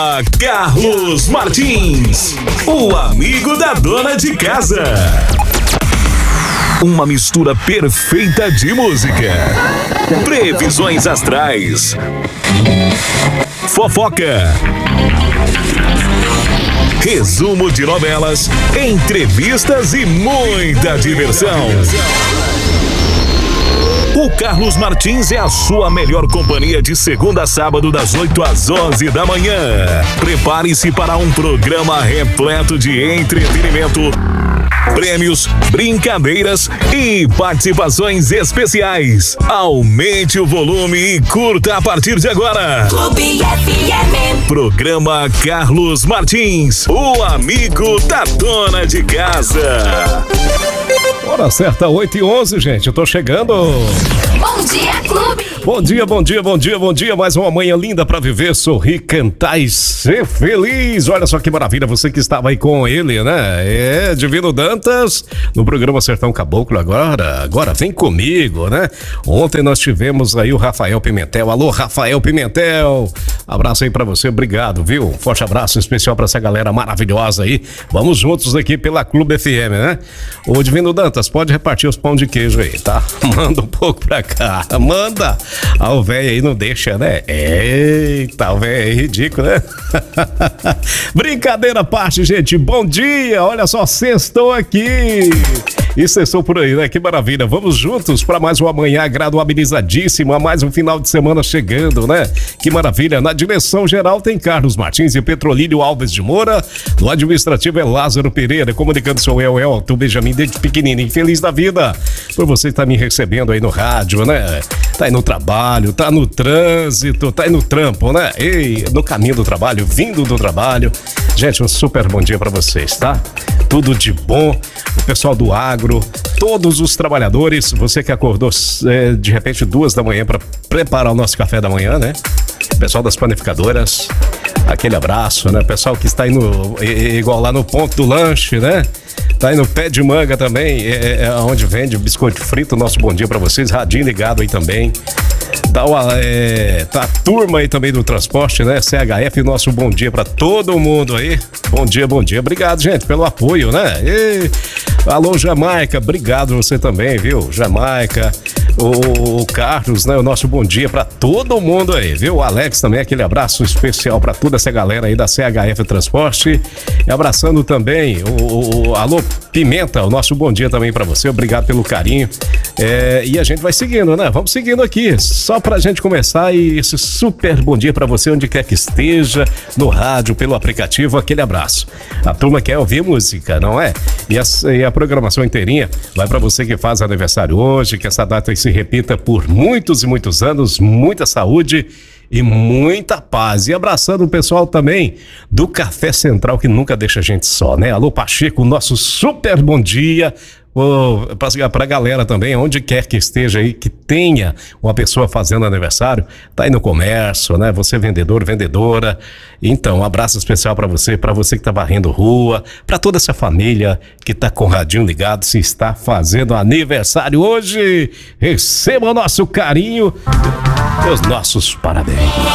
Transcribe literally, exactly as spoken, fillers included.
Programa Carlos Martins, o amigo da dona de casa. Uma mistura perfeita de música, previsões astrais, fofoca, resumo de novelas, entrevistas e muita diversão. O Carlos Martins é a sua melhor companhia de segunda a sábado, das oito às onze da manhã. Prepare-se para um programa repleto de entretenimento, prêmios, brincadeiras e participações especiais. Aumente o volume e curta a partir de agora. Clube F M. Programa Carlos Martins, o amigo da dona de casa. Hora certa, oito e onze, gente. Eu tô chegando. Bom dia, Clube. Bom dia, bom dia, bom dia, bom dia. Mais uma manhã linda pra viver, sorrir, cantar e ser feliz. Olha só que maravilha, você que estava aí com ele, né? É, Divino Dantas, no programa Sertão Caboclo. Agora, agora vem comigo, né? Ontem nós tivemos aí o Rafael Pimentel. Alô, Rafael Pimentel. Abraço aí pra você, obrigado, viu? Um forte abraço especial pra essa galera maravilhosa aí. Vamos juntos aqui pela Clube F M, né? Ô, Divino Dantas, pode repartir os pão de queijo aí, tá? Manda um pouco pra cá, manda. Ah, o velho aí não deixa, né? Eita, o velho aí ridículo, né? Brincadeira à parte, gente. Bom dia, olha só, sextou aqui. E sextou por aí, né? Que maravilha. Vamos juntos para mais uma manhã graduabilizadíssima, mais um final de semana chegando, né? Que maravilha. Na direção geral tem Carlos Martins e Petrolírio Alves de Moura. No administrativo é Lázaro Pereira. Comunicando sou eu, Elton Benjamin, desde pequenininho. Feliz da vida por você estar me recebendo aí no rádio, né? Tá aí no trabalho, tá no trânsito, tá aí no trampo, né? Ei, no caminho do trabalho, vindo do trabalho. Gente, um super bom dia para vocês, tá? Tudo de bom. O pessoal do agro, todos os trabalhadores, você que acordou é, de repente duas da manhã para preparar o nosso café da manhã, né? Pessoal das panificadoras, aquele abraço, né? Pessoal que está aí no, igual lá no ponto do lanche, né? Tá aí no Pé de Manga também, é, é onde vende biscoito frito. Nosso bom dia pra vocês, radinho ligado aí também. Tá, é, tá a turma aí também do transporte, né? C H F, nosso bom dia pra todo mundo aí. Bom dia, bom dia. Obrigado, gente, pelo apoio, né? E, alô, Jamaica, obrigado você também, viu? Jamaica, o, o Carlos, né? O nosso bom dia pra todo mundo aí, viu? O Alex também, aquele abraço especial pra toda essa galera aí da C H F Transporte. E abraçando também o, o alô, Pimenta, o nosso bom dia também pra você. Obrigado pelo carinho. É, e a gente vai seguindo, né? Vamos seguindo aqui, só pra gente começar, e esse super bom dia pra você, onde quer que esteja, no rádio, pelo aplicativo, aquele abraço. A turma quer ouvir música, não é? E a, e a programação inteirinha vai pra você que faz aniversário hoje, que essa data se repita por muitos e muitos anos, muita saúde e muita paz. E abraçando o pessoal também do Café Central, que nunca deixa a gente só, né? Alô, Pacheco, nosso super bom dia. Oh, pra, pra galera também, onde quer que esteja aí, que tenha uma pessoa fazendo aniversário, tá aí no comércio, né? Você vendedor, vendedora. Então, um abraço especial pra você, pra você que tá varrendo rua, pra toda essa família que tá com o radinho ligado, se está fazendo aniversário hoje. Receba o nosso carinho e os nossos parabéns.